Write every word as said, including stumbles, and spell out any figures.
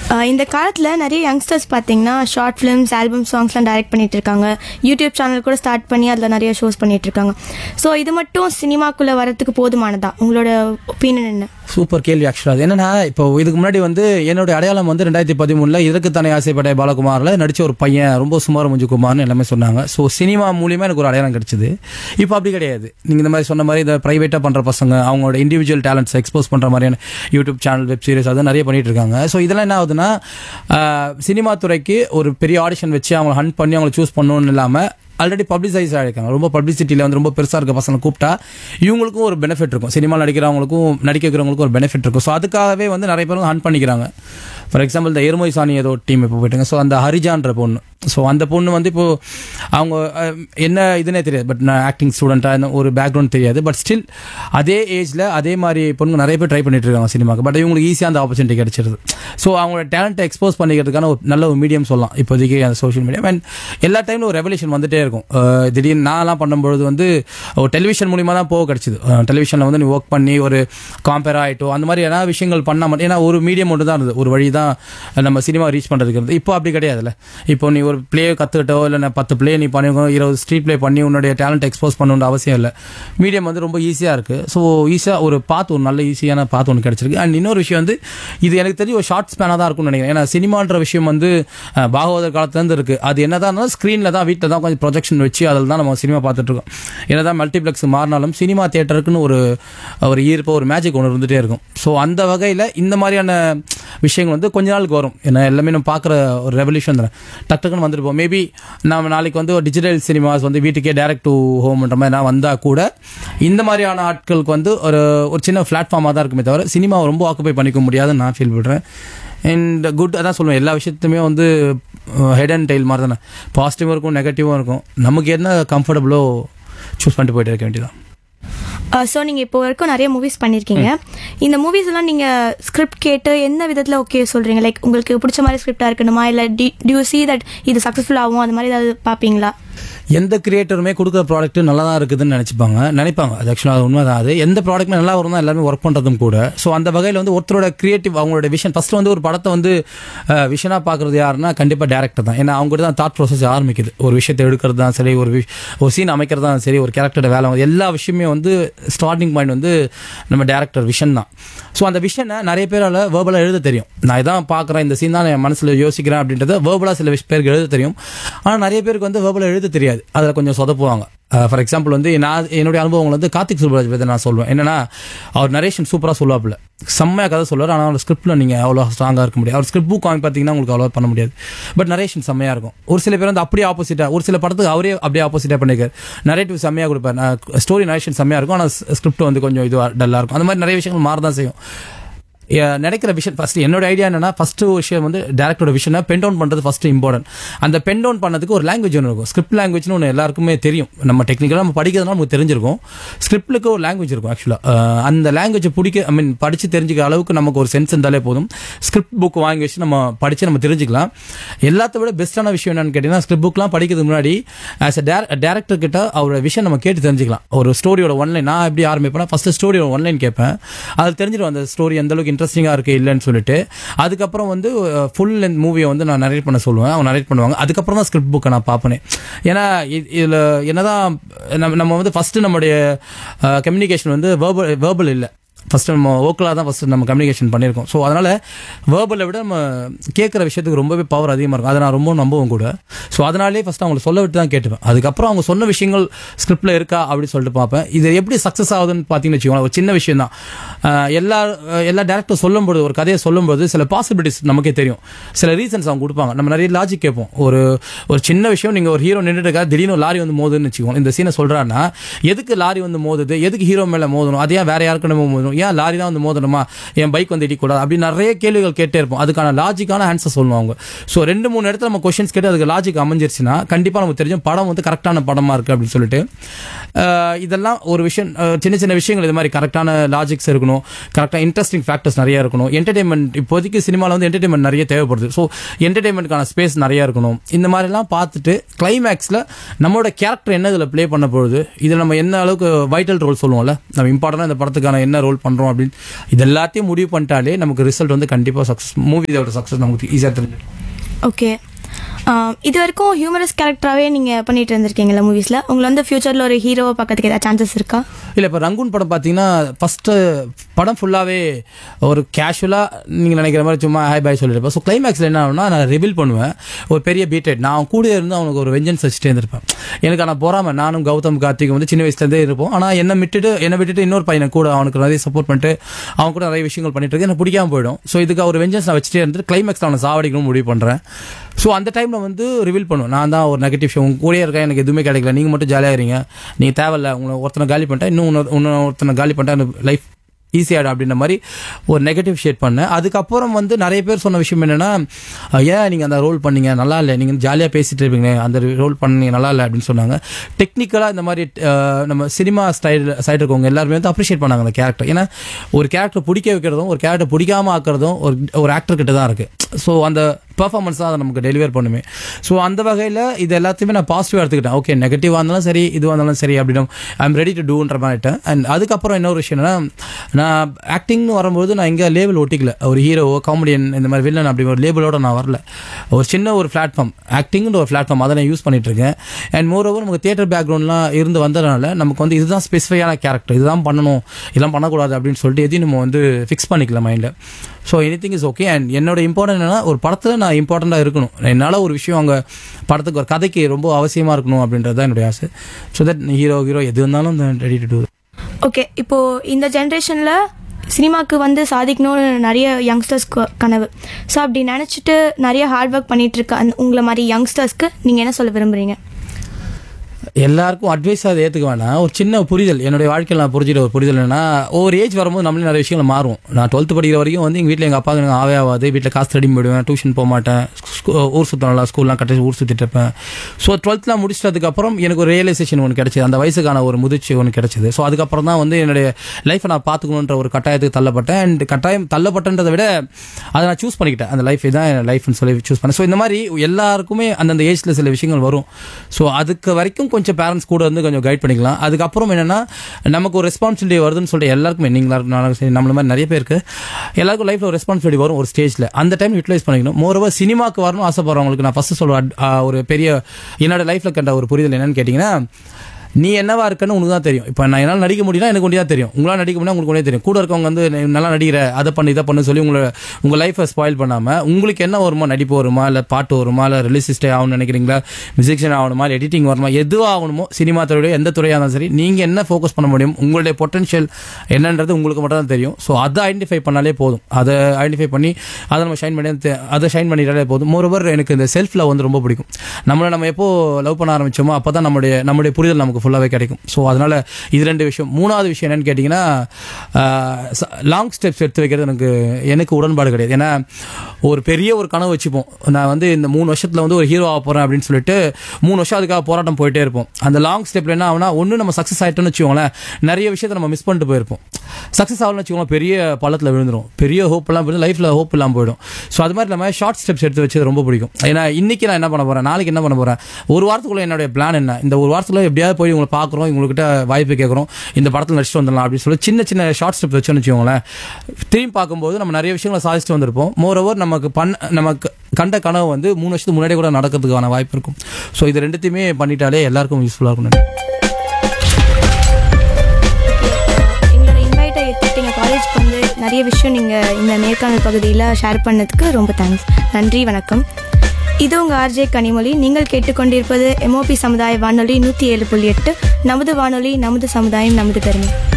இந்த காலத்தில் நிறைய யங்ஸ்டர்ஸ் பார்த்தீங்கன்னா ஷார்ட் ஃபிலிம்ஸ், ஆல்பம் சாங்ஸ்லாம் டைரக்ட் பண்ணிட்டு இருக்காங்க. யூடியூப் சேனல் கூட ஸ்டார்ட் பண்ணி அதில் நிறைய ஷோஸ் பண்ணிட்டு இருக்காங்க. ஸோ இது மட்டும் சினிமாக்குள்ளே வரத்துக்கு போதுமானதா? உங்களோட ஒப்பீனியன் என்ன? சூப்பர் கேள்வி. ஆக்சுவலாக அது என்னன்னா, இப்போ இதுக்கு முன்னாடி வந்து என்னுடைய அடையாளம் வந்து ரெண்டாயிரத்தி பதிமூணுல இதற்கு தானே ஆசைப்பட்ட பாலகுமாரில் நடிச்ச ஒரு பையன், ரொம்ப சுமார் முஞ்சு குமார்னு எல்லாமே சொன்னாங்க. ஸோ சினிமா மூலியமாக எனக்கு ஒரு அடையாளம் கிடைச்சிது. இப்போ அப்படி கிடையாது. நீங்கள் இந்த மாதிரி சொன்ன மாதிரி இந்த ப்ரைவேட்டாக பண்ணுற பசங்க அவங்களோட இண்டிவிஜுவல் டேலண்ட்ஸ் எக்ஸ்போஸ் பண்ணுற மாதிரியான யூடியூப் சேனல், வெப் சீரிஸ் அது நிறைய பண்ணிட்டு இருக்காங்க. ஸோ இதெல்லாம் என்ன ஆகுதுன்னா, சினிமா துறைக்கு ஒரு பெரிய ஆடிஷன் வச்சு அவங்களை ஹண்ட் பண்ணி அவங்களை சூஸ் பண்ணணும்னு இல்லாமல் ஆல்ரெடி பப்ளிசைஸ் ஆகிருக்காங்க. ரொம்ப பப்ளிசிட்டியில் வந்து ரொம்ப பெருசாக இருக்க பசங்களை கூப்பிட்டா இவங்களுக்கும் ஒரு பெனிஃபிட் இருக்கும், சினிமா நடிக்கிறவங்களுக்கும் நடிக்க வைக்கிறவங்களுக்கும் ஒரு பெனிஃபிட் இருக்கும். ஸோ அதுக்காகவே வந்து நிறைய பேர் ஹண்ட் பண்ணிக்கிறாங்க. ஃபார் எக்ஸாம்பிள் இந்த எருமை சாணி ஏதோ டீம் இப்போ போயிட்டாங்க. ஸோ அந்த ஹரிஜான்ற பொண்ணு, ஸோ அந்த பொண்ணு வந்து இப்போது அவங்க என்ன இதுனே தெரியாது, பட் நான் ஆக்டிங் ஸ்டூடெண்ட்டாக ஒரு பேக்ரவுண்ட் தெரியாது. பட் ஸ்டில் அதே ஏஜில் அதே மாதிரி பொண்ணுங்க நிறைய பேர் ட்ரை பண்ணிட்டு இருக்காங்க சினிமாவுக்கு. பட் இவங்களுக்கு ஈஸியாக அந்த ஆப்பர்ச்சுனிட்டி கிடைச்சிருது. ஸோ அவங்களோட டேலண்ட்டை எக்ஸ்போஸ் பண்ணிக்கிறதுக்கான ஒரு நல்ல ஒரு மீடியம் சொல்லலாம் இப்போதைக்கு அந்த சோஷியல் மீடியா. அண்ட் எல்லா டைம்ல ஒரு ரெவல்யூஷன் வந்துட்டே இருக்கும். திடீர்னு நான்லாம் பண்ணும்பொழுது வந்து ஒரு டெலிவிஷன் மூலிமா தான் போக கிடச்சிது. டெலிவிஷனில் வந்து நீ ஒர்க் பண்ணி ஒரு காம்பேர் ஆகிட்டோ அந்த மாதிரி ஏன்னா விஷயங்கள் பண்ணால் மட்டும், ஏன்னா ஒரு மீடியம் மட்டும் தான் இருந்தது, ஒரு வழி தான் நம்ம சினிமா ரீச் பண்ணுறதுக்கு இருந்தது. இப்போ அப்படி கிடையாதுல்ல. இப்போ நீ ஒரு பிளே கற்றுக்கிட்டோ இல்லை பத்து பிளே நீ பண்ணி இருபது ஸ்ட்ரீட் பிளே பண்ணி உன்னுடைய டேலண்ட் எக்ஸ்போஸ் பண்ணணுன்ற அவசியம் இல்லை. மீடியம் வந்து ரொம்ப ஈஸியாக இருக்குது. ஸோ ஈஸியாக ஒரு பாத், ஒரு நல்ல ஈஸியான பாத் ஒன்று கிடச்சிருக்கு. அண்ட் இன்னொரு விஷயம் வந்து இது எனக்கு தெரிஞ்சு ஒரு ஷார்ட் ஸ்பேனாக தான் இருக்கும்னு நினைக்கிறேன். ஏன்னா சினிமான்ற விஷயம் வந்து பாகவதர் காலத்துலேருந்து இருக்குது. அது என்ன தான் ஸ்க்ரீனில் தான், வீட்டில் தான் கொஞ்சம் ப்ரொஜெக்ஷன் வச்சு அதில் தான் நம்ம சினிமா பார்த்துட்ருக்கோம். என்ன தான் மல்டிப்ளெக்ஸ் மாறினாலும் சினிமா தியேட்டருக்குன்னு ஒரு ஒரு ஈர்ப்பு, ஒரு மேஜிக் ஒன்று இருந்துகிட்டே இருக்கும். ஸோ அந்த வகையில் இந்த மாதிரியான விஷயங்கள் வந்து கொஞ்ச நாளுக்கு வரும். ஏன்னா எல்லாமே நம்ம பார்க்குற ஒரு ரெவல்யூஷன் தானே, டக்கு டக்குன்னு வந்துருப்போம். மேபி நம்ம நாளைக்கு வந்து ஒரு டிஜிட்டல் சினிமாஸ் வந்து வீட்டுக்கே டேரக்ட் டு ஹோம்ன்ற மாதிரி நான் வந்தால் கூட இந்த மாதிரியான ஆட்களுக்கு வந்து ஒரு ஒரு சின்ன பிளாட்ஃபார்மாக தான் இருக்குமே தவிர சினிமாவை ரொம்ப ஆக்குபை பண்ணிக்க முடியாதுன்னு நான் ஃபீல் பண்ணுறேன். அண்ட் குட் அதான் சொல்லுவேன், எல்லா விஷயத்துமே வந்து ஹெட் அண்ட் டெயில் மாதிரி தானே, பாசிட்டிவும் இருக்கும் நெகட்டிவும் இருக்கும். நமக்கு என்ன கம்ஃபர்டபுளோ சூஸ் பண்ணிட்டு போயிட்டு இருக்க வேண்டியதான். ஸோ நீங்கள் இப்போ வரைக்கும் நிறைய மூவிஸ் பண்ணியிருக்கீங்க. இந்த மூவிஸ் எல்லாம் நீங்கள் ஸ்கிரிப்ட் கேட்டு எந்த விதத்தில் ஓகே சொல்கிறீங்க? லைக் உங்களுக்கு பிடிச்ச மாதிரி ஸ்கிரிப்டாக இருக்கணுமா, இல்லை டி டியூ சி தட் இது சக்ஸஸ்ஃபுல் ஆகும் அந்த மாதிரி ஏதாவது பார்ப்பீங்களா? எந்த கிரியேட்டருமே கொடுக்குற ப்ராடக்ட் நல்லா தான் இருக்குதுன்னு நினச்சிப்பாங்க நினைப்பாங்க அது ஆக்சுவலாக அது உண்மை தான். அது எந்த ப்ராடக்ட்மே நல்லா வரும் தான் எல்லாருமே ஒர்க் பண்ணுறதும் கூட. ஸோ அந்த வகையில் வந்து ஒருத்தரோட கிரியேட்டிவ், அவங்களோட விஷன் ஃபஸ்ட்டு வந்து ஒரு படத்தை வந்து விஷனாக பார்க்குறது யாருன்னா கண்டிப்பாக டேரக்டர் தான். ஏன்னா அவங்ககிட்ட தான் தாட் ப்ராசஸ் ஆரம்பிக்குது. ஒரு விஷயத்தை எடுக்கிறது தான் சரி, ஒரு ஒரு சீன் அமைக்கிறது தான் சரி, ஒரு கேரக்டரோட வேலை, எல்லா விஷயமே வந்து ஸ்டார்டிங் பாயிண்ட் வந்து நம்ம டேரக்டர் விஷன் தான். ஸோ அந்த விஷனை நிறைய பேரால் வேர்பலாக எழுத தெரியும். நான் இதான் பார்க்குறேன், இந்த சீன் தான் என் மனசில் யோசிக்கிறேன் அப்படின்றத வேர்பலாக சில பேருக்கு எழுத தெரியும். ஆனால் நிறைய பேருக்கு வந்து வேர்பலாக எழுத தெரியாது, அதில் கொஞ்சம் சொதப்புவாங்க. ஃபார் எக்ஸாம்பிள் வந்து நான் என்னுடைய அனுபவங்கள் வந்து கார்த்திக் சுப்ராஜ் பற்றி நான் சொல்லுவேன். என்னன்னா அவர் நரேஷன் சூப்பராக சொல்லுவாப்புல, செம்மையாக கதை சொல்லுவார். ஆனால் அவர் ஸ்கிரிப்டில் நீங்கள் அவ்வளோ ஸ்ட்ராங்காக இருக்க முடியாது. அவர் ஸ்கிரிப்ட் புக் வாங்கி பார்த்தீங்கன்னா உங்களுக்கு அவ்வளோ பண்ண முடியாது. பட் நரேஷன் செம்மையாக இருக்கும். ஒரு சில பேர் வந்து அப்படியே ஆப்போசிட்டாக, ஒரு சில படத்துக்கு அவரே அப்படியே ஆப்போசிட்டாக பண்ணியிருக்காரு. நரேட்டிவ் செம்மையாக கொடுப்பார், ஸ்டோரி நரேஷன் செம்மையாக இருக்கும், ஆனால் ஸ்கிரிப்ட் வந்து கொஞ்சம் இதுவாக டல்லாக இருக்கும். அந்த மாதிரி நிறைய விஷயங்கள் மாற தான் செய்யும். நினைக்கிற விஷயம் ஃபர்ஸ்ட் என்னோட ஐடியா என்னன்னா, ஃபர்ஸ்ட் விஷயம் வந்து டேரக்டரோட விஷயம் பென் டவுன் பண்ணுறது ஃபர்ஸ்ட் இம்பார்ட்டன்ட். அந்த பென் டவுன் பண்ணதுக்கு ஒரு லாங்குவேஜ் ஒன்று இருக்கும், ஸ்கிரிப்ட் லாங்குவேஜ்னு ஒன்று எல்லாருக்குமே தெரியும். நம்ம டெக்னிக்கலாக நம்ம படிக்கிறதுனால நமக்கு தெரிஞ்சிருக்கும். ஸ்கிரிப்டுக்கு ஒரு லாங்குவேஜ் இருக்கும். ஆக்சுவலாக அந்த லாங்குவேஜ் பிடிக்க ஐ மீன் படித்து தெரிஞ்சுக்கிற அளவுக்கு நமக்கு ஒரு சென்ஸ் இருந்தாலே போதும். ஸ்கிரிப்ட் புக் வாங்கி வச்சு நம்ம படித்து நம்ம தெரிஞ்சுக்கலாம். எல்லாத்த விட பெஸ்ட்டான விஷயம் என்னன்னு கேட்டிங்கன்னா, ஸ்கிரிப்ட் புக்லாம் படிக்கிறதுக்கு முன்னாடி ஆஸ் அ டேரக்டர் கிட்ட அவரோட விஷயம் நம்ம கேட்டு தெரிஞ்சுக்கலாம். ஒரு ஸ்டோரியோட ஒன்லைன் நான் எப்படி ஆரம்பிப்பேன்னா, ஃபர்ஸ்ட் ஸ்டோரியோட ஒன்லைன் கேட்பேன். அதில் தெரிஞ்சிடும் அந்த ஸ்டோரி எந்த அளவுக்கு இன்ட்ரெஸ்டிங்காக இருக்குது இல்லைன்னு சொல்லிட்டு. அதுக்கப்புறம் வந்து ஃபுல் லென்த் மூவியை வந்து நான் நரேட் பண்ண சொல்லுவேன், அவங்க நரேட் பண்ணுவாங்க. அதுக்கப்புறம் தான் ஸ்கிரிப்ட் புக்கை நான் பார்ப்பேன். ஏன்னா இதில் என்னதான் நம்ம நம்ம வந்து ஃபஸ்ட்டு நம்மளுடைய கம்யூனிகேஷன் வந்து வேர்பல் வேர்பல் இல்லை, ஃபஸ்ட்டு நம்ம ஓக்கலாக தான் ஃபஸ்ட்டு நம்ம கம்யூனிகேஷன் பண்ணியிருக்கோம். ஸோ அதனால் வேர்பலை விட நம்ம கேட்குற விஷயத்துக்கு ரொம்பவே பவர் அதிகமாக இருக்கும். அதை நான் ரொம்ப நம்பவும் கூட. ஸோ அதனாலே ஃபஸ்ட்டு அவங்களை சொல்ல விட்டு தான் கேட்டுப்பேன். அதுக்கப்புறம் அவங்க சொன்ன விஷயங்கள் ஸ்கிரிப்டில் இருக்கா அப்படின்னு சொல்லிட்டு பார்ப்பேன். இது எப்படி சக்ஸஸ் ஆகுதுன்னு பார்த்தீங்கன்னு வச்சுக்கோங்களேன், ஒரு சின்ன விஷயம் தான். எல்லா எல்லா டேரக்டர் சொல்லும்போது, ஒரு கதையை சொல்லும்போது சில பாசிபிலிட்டிஸ் நமக்கே தெரியும், சில ரீசன்ஸ் அவங்க கொடுப்பாங்க. நம்ம நிறைய லாஜிக் கேட்போம். ஒரு ஒரு சின்ன விஷயம், நீங்கள் ஒரு ஹீரோ நின்றுட்டு இருக்கா, திடீர்னு லாரி வந்து மோதுன்னு வச்சுக்கோங்க. இந்த சீனை சொல்கிறாருன்னா எதுக்கு லாரி வந்து மோதுது, எதுக்கு ஹீரோ மேலே மோதணும், அதே வேற யாருக்கு நம்ம மோதணும், ஏன் லாரி தான் வந்து மோதணுமா, என் பைக் வந்து இடிக்கூடாது, அப்படி நிறைய கேள்விகள் கேட்டே இருப்போம். அதுக்கான லாஜிக்கான ஆன்சர் சொல்லுவாங்க அவங்க. ஸோ ரெண்டு மூணு இடத்துல நம்ம கொஸ்டின்ஸ் கேட்டு அதுக்கு லாஜிக் அமைஞ்சிருச்சுன்னா கண்டிப்பாக நமக்கு தெரியும் படம் வந்து கரெக்டான படமா இருக்கு அப்படின்னு சொல்லிட்டு. இதெல்லாம் ஒரு விஷயம், சின்ன சின்ன விஷயங்கள். இது மாதிரி கரெக்டான லாஜிக்ஸ் இருக்கணும், கரெக்டாக இன்ட்ரெஸ்டிங் ஃபேக்டர்ஸ் நிறைய இருக்கணும். என்டர்டைன்மெண்ட் இப்போதைக்கு சினிமாவில் வந்து என்டர்டைன்மெண்ட் நிறைய தேவைப்படுது. ஸோ என்டர்டைன்மெண்ட்கான ஸ்பேஸ் நிறைய இருக்கணும். இந்த மாதிரிலாம் பார்த்துட்டு கிளைமேக்ஸில் நம்மளோட கேரக்டர் என்ன இதில் ப்ளே பண்ண போகுது, இதில் நம்ம என்ன அளவுக்கு வைட்டல் ரோல் சொல்லுவோம்ல, நம்ம இம்பார்ட்டண்டாக இந்த படத்துக்கான என்ன ரோல் ரோல் பண்ணுறோம் அப்படின்னு இது எல்லாத்தையும் முடிவு பண்ணிட்டாலே நமக்கு ரிசல்ட் வந்து கண்டிப்பாக சக்ஸஸ் மூவியோட சக்ஸஸ் நமக்கு ஈஸியாக தெரிஞ்சிடும். ஓகே, இது வரைக்கும் ஹியூமரஸ் கேரக்டராகவே நீங்கள் பண்ணிட்டு இருந்திருக்கீங்களா மூவிஸில்? உங்களை வந்து ஃபியூச்சரில் ஒரு ஹீரோவை பார்க்கறதுக்கு ஏதாவது சான்சஸ் இருக்கா? இல்லை, இப்போ ரங்கூன் படம் பார்த்தீங்கன்னா ஃபஸ்ட்டு படம் ஃபுல்லாகவே ஒரு கேஷுவலாக நீங்கள் நினைக்கிற மாதிரி சும்மா ஹாய் பாய் சொல்லியிருப்பேன். ஸோ கிளைமேக்ஸில் என்ன ஆகும்னா நான் ரிவீல் பண்ணுவேன் ஒரு பெரிய பீட்டட், நான் கூட இருந்து அவனுக்கு ஒரு வெஞ்சன்ஸ் வச்சுட்டே இருந்திருப்பேன். எனக்கு ஆனால் போகாமல் நானும் கௌதம் கார்த்திக் வந்து சின்ன வயசுலேருந்தே இருப்போம். ஆனால் என்னை விட்டுட்டு என்னை விட்டுட்டு இன்னொரு பையனை கூட அவனுக்கு நிறைய சப்போர்ட் பண்ணிட்டு அவன் கூட நிறைய விஷயங்கள் பண்ணிட்டு இருக்கு, எனக்கு பிடிக்காம போயிடும். ஸோ இதுக்கு ஒரு வெஞ்சன்ஸ் நான் வச்சுட்டே இருந்துட்டு கிளைமேக்ஸில் அவனை சாவடிக்கணும் முடிவு பண்ணுறேன். ஸோ அந்த டைமில் வந்து ரிவீல் பண்ணுவேன், நான் தான் ஒரு நெகட்டிவ் ஷோ உங்க கூட இருக்கேன், எனக்கு எதுவுமே கிடைக்கல, நீங்கள் மட்டும் ஜாலியாக இருங்க, நீங்கள் தேவையில்ல, உங்களை ஒருத்தனை காலி பண்ணிட்டேன் இன்னும் இன்னொரு ஒருத்தனை காலி பண்ணிட்டேன் எனக்கு லைஃப் ஈஸியாடு அப்படின்ற மாதிரி ஒரு நெகட்டிவ் ஷேட் பண்ணேன். அதுக்கப்புறம் வந்து நிறைய பேர் சொன்ன விஷயம் என்னன்னா, ஏன் நீங்கள் அந்த ரோல் பண்ணீங்க நல்லா இல்லை, நீங்கள் ஜாலியாக பேசிட்டு இருப்பீங்க, அந்த ரோல் பண்ணீங்க நல்லா இல்லை அப்படின்னு சொன்னாங்க. டெக்னிக்கலாக இந்த மாதிரி நம்ம சினிமா ஸ்டைல் சைடு இருக்கவங்க எல்லாருமே வந்து அப்ரிஷியேட் பண்ணாங்க அந்த கேரக்டர். ஏன்னா ஒரு கேரக்டர் பிடிக்க வைக்கிறதும் ஒரு கேரக்டர் பிடிக்காம ஆக்கிறதும் ஒரு ஒரு ஆக்டர் கிட்ட தான் இருக்குது. ஸோ அந்த பெர்ஃபார்மன்ஸ் தான் அதை நமக்கு டெலிவர் பண்ணுமே. ஸோ அந்த வகையில் இது எல்லாத்தையுமே நான் பாசிட்டிவாக எடுத்துக்கிட்டேன். ஓகே, நெகட்டிவாக இருந்தாலும் சரி இதுவாக இருந்தாலும் சரி அப்படின்னு I am ready to டூன்ற மாதிரிட்டேன். And அதுக்கப்புறம் இன்னொரு விஷயம் என்னன்னா, நான் ஆக்டிங்னு வரும்போது நான் எங்கே லேபிள் ஒட்டிக்கல, ஒரு ஹீரோ காமெடியன் இந்த மாதிரி வில்லன் அப்படி ஒரு லேபிளோட நான் வரல. ஒரு சின்ன ஒரு பிளாட்ஃபார்ம் ஆக்டிங்னு ஒரு பிளாட்ஃபார்ம் அதை நான் யூஸ் பண்ணிட்டு இருக்கேன். அண்ட் மோர் ஓவர் நமக்கு தியேட்டர் பேக்ரவுண்ட்லாம் இருந்து வந்ததுனால நமக்கு வந்து இதுதான் ஸ்பெசிஃபையான கேரக்டர், இதுதான் பண்ணணும், இதெல்லாம் பண்ணக்கூடாது அப்படின்னு சொல்லிட்டு எதையும் நம்ம வந்து ஃபிக்ஸ் பண்ணிக்கல மைண்டில். So any thing is okay. And என்னோட இம்பார்ட்டன்ட் என்னன்னா, ஒரு படத்தில் நான் இம்பார்ட்டண்ட்டாக இருக்கணும், என்னால் ஒரு விஷயம் அங்கே படத்துக்கு ஒரு கதைக்கு ரொம்ப அவசியமாக இருக்கணும் அப்படின்றது தான் என்னுடைய ஆசை. ஸோ தட் ஹீரோ ஹீரோ எது இருந்தாலும் ரெடி டு டூ. ஓகே, இப்போது இந்த ஜென்ரேஷனில் சினிமாவுக்கு வந்து சாதிக்கணும்னு நிறைய யங்ஸ்டர்ஸ் கனவு. ஸோ அப்படி நினச்சிட்டு நிறைய ஹார்ட் ஒர்க் பண்ணிட்டு இருக்க அந்த உங்களை மாதிரி யங்ஸ்டர்ஸ்க்கு நீங்கள் என்ன சொல்ல விரும்புகிறீங்க? எல்லாருக்கும் அட்வைஸ் அதை ஏற்றுக்க வேணாம், ஒரு சின்ன புரிதல் என்னுடைய வாழ்க்கையில் நான் புரிஞ்சுட்ட ஒரு புரிதல் என்னன்னா, ஒவ்வொரு ஏஜ் வரும்போது நம்மளே நிறைய விஷயங்கள் மாறும். நான் டுவெல்த்து படிக்கிற வரைக்கும் வந்து எங்கள் வீட்டில் எங்கள் அப்பாவுக்கு எனக்கு ஆவே ஆகாது, வீட்டில் காசு தடி போயிடுவேன், டியூஷன் போக மாட்டேன், ஊர் சுற்றலாம், ஸ்கூல்லாம் கட்டி ஊர் சுற்றிட்டு இருப்பேன். ஸோ டுவெல்த்லாம் முடிச்சதுக்கப்புறம் எனக்கு ஒரு ரியலைசேஷன் ஒன்று கிடச்சிது, அந்த வயசுக்கான ஒரு முதிர்ச்சி ஒன்று கிடச்சிது. ஸோ அதுக்கப்புறம் தான் வந்து என்னுடைய லைஃப்பை நான் பார்த்துக்கணுன்ற ஒரு கட்டாயத்துக்கு தள்ளப்பட்டேன். அண்ட் கட்டாயம் தள்ளப்பட்டன்றதை விட அதை நான் சூஸ் பண்ணிக்கிட்டேன், அந்த லைஃப் தான் என் லைஃப்னு சொல்லி சூஸ் பண்ணேன். ஸோ இந்த மாதிரி எல்லாருக்குமே அந்தந்த ஏஜில் சில விஷயங்கள் வரும். ஸோ அதுக்கு வரைக்கும் கொஞ்சம் பேரண்ட்ஸ் கூட வந்து கொஞ்சம் கைட் பண்ணிக்கலாம். அதுக்கப்புறம் என்னன்னா, நமக்கு ஒரு ரெஸ்பான்சிபிலிட்டி வருதுன்னு சொல்லிட்டு எல்லாருக்குமே, நீங்களா நம்மள மாதிரி நிறைய பேருக்கு எல்லாருக்கும் லைஃப்ல ஒரு ரெஸ்பான்சிபிலிட்டி வரும் ஒரு ஸ்டேஜ்ல, அந்த டைம் யூட்டிலைஸ் பண்ணிக்கணும். மோரோவர் சினிமாக்கு வரணும் ஆசைப்படுறவங்களுக்கு நான் ஃபர்ஸ்ட் சொல்ற ஒரு பெரிய என்னோட லைஃப்ல கண்ட ஒரு புரிதல் என்னன்னு கேட்டீங்கன்னா, நீ என்னவா இருக்கன்னு உனக்கு தான் தெரியும். இப்போ நான் என்னால் நடிக்க முடியும்னா எனக்கு ஒன்றே தான் தெரியும், உங்களால் நடிக்க முடியும் உங்களுக்கு ஒன்றே தெரியும். கூட இருக்கவங்க வந்து நல்லா நடிக்கிற அதை பண்ணு இதை பண்ணு சொல்லி உங்களை உங்கள் லைஃப்பை ஸ்பாயில் பண்ணாமல் உங்களுக்கு என்ன வருமா, நடிப்பு வருமா, இல்லை பாட்டு வருமா, இல்லை ரிலீசிஸ்டே ஆகணும்னு நினைக்கிறீங்களா, மியூசிஷியன் ஆகணுமா, இல்லை எடிட்டிங் வருமா, எதுவும் ஆகணுமோ சினிமா துறையோட எந்த துறையாக இருந்தாலும் சரி, நீங்கள் என்ன ஃபோக்கஸ் பண்ண முடியும், உங்களுடைய பொட்டன்ஷியல் என்னன்றது உங்களுக்கு மட்டும் தான் தெரியும். ஸோ அதை ஐடென்டிஃபை பண்ணாலே போதும், அதை ஐடென்டிஃபை பண்ணி அதை நம்ம ஷைன் பண்ணி அதை ஷைன் பண்ணிட்டாலே போதும். மோரோவர் எனக்கு இந்த செல்ஃப் லவ் வந்து ரொம்ப பிடிக்கும். நம்மளை நம்ம எப்போ லவ் பண்ண ஆரம்பிச்சோமோ அப்போ தான் நம்முடைய நம்முடைய புரிதல் நமக்கு ஃபுல்லாகவே கிடைக்கும். ஸோ அதனால இது ரெண்டு விஷயம். மூணாவது விஷயம் என்னன்னு கேட்டிங்கன்னா, லாங் ஸ்டெப்ஸ் எடுத்து வைக்கிறது எனக்கு எனக்கு உடன்பாடு கிடையாது. ஏன்னா ஒரு பெரிய ஒரு கனவு வச்சுப்போம், நான் வந்து இந்த மூணு வருஷத்தில் வந்து ஒரு ஹீரோ ஆக போகிறேன் அப்படின்னு சொல்லிட்டு மூணு வருஷம் அதுக்காக போராட்டம் போயிட்டே இருப்போம். அந்த லாங் ஸ்டெப்பில் என்ன ஆகுனா, ஒன்று நம்ம சக்ஸஸ் ஆகிட்டோன்னு வச்சுக்கோங்களேன், நிறைய விஷயத்தை நம்ம மிஸ் பண்ணிட்டு போயிருப்போம். சக்ஸஸ் ஆகணும்னு வச்சுக்கோங்களேன், பெரிய பள்ளத்தில் விழுந்துடும், பெரிய ஹோப்லாம் போயிடும், லைஃப்பில் ஹோப் இல்லாமல் போயிடும். ஸோ அது மாதிரி நம்ம ஷார்ட் ஸ்டெப்ஸ் எடுத்து வச்சது ரொம்ப பிடிக்கும். ஏன்னா இன்னைக்கு நான் என்ன பண்ண போகிறேன், நாளைக்கு என்ன பண்ண போகிறேன், ஒரு வாரத்துக்குள்ள என்னுடைய பிளான் என்ன, இந்த ஒரு வாரத்துக்குள்ள எப்படியாவது போய் உங்களை பார்க்குறோம், உங்கள்கிட்ட வாய்ப்பு கேட்குறோம், இந்த படத்தில் நடிச்சுட்டு வந்துடலாம் அப்படின்னு சொல்லி சின்ன சின்ன ஷார்ட் ஸ்டெப்ஸ் வச்சுன்னு வச்சுக்கோங்களேன், திரும்பி பார்க்கும்போது நம்ம நிறைய விஷயங்களை சாதிச்சுட்டு வந்திருப்போம். மோர் ஓவர் நமக்கு பண்ண நமக்கு கண்ட கனவு வந்து மூணு வருஷத்துக்கு முன்னாடி கூட நடக்கிறதுக்கான வாய்ப்பு இருக்கும். ஸோ இது ரெண்டுத்தையுமே பண்ணிட்டாலே எல்லாருக்கும் யூஸ்ஃபுல்லாக இருக்கும். எங்களோட இன்வைட்டை எடுத்துட்டு காலேஜ்க்கு வந்து நிறைய விஷயம் நீங்கள் இந்த நேர்காணல் பகுதியில் ஷேர் பண்ணதுக்கு ரொம்ப தேங்க்ஸ். நன்றி, வணக்கம். இது உங்கள் ஆர்ஜே கனிமொழி. நீங்கள் கேட்டுக்கொண்டிருப்பது எம்ஓபி சமுதாய வானொலி நூற்றி ஏழு புள்ளி எட்டு. நமது வானொலி, நமது சமுதாயம், நமது பெருமை.